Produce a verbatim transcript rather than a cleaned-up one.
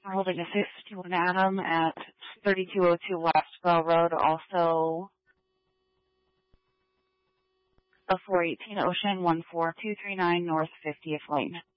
We're holding a six fifty-one Adam at thirty-two oh two West Bell Road, also a four eighteen Ocean, one four two three nine North fiftieth Lane.